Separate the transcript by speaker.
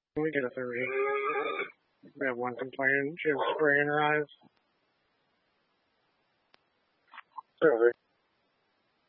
Speaker 1: We get a 30. We have one complainant. She has spray in her eyes. 30.